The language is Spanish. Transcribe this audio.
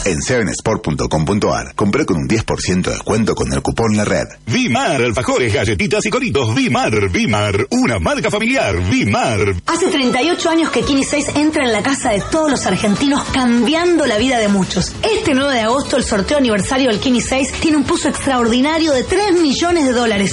en 7sport.com.ar. Compré con un 10% de descuento con el cupón La Red. Vimar, alfajores, galletitas y coritos. Vimar, una marca familiar. Vimar. Hace 38 años que Kini 6 entra en la casa de todos los argentinos, cambiando la vida de muchos. Este 9 de agosto, el sorteo aniversario del Kini 6 tiene un puzo extraordinario de $3 millones.